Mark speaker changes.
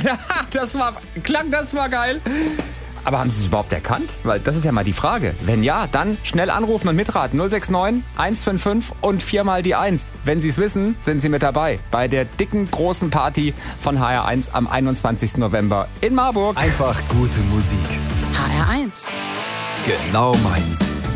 Speaker 1: Das war geil. Aber haben Sie es überhaupt erkannt? Weil das ist ja mal die Frage. Wenn ja, dann schnell anrufen und mitraten. 069 155 und 4 die 1. Wenn Sie es wissen, sind Sie mit dabei. Bei der dicken, großen Party von HR1 am 21. November in Marburg.
Speaker 2: Einfach gute Musik.
Speaker 3: HR1.
Speaker 2: Genau meins.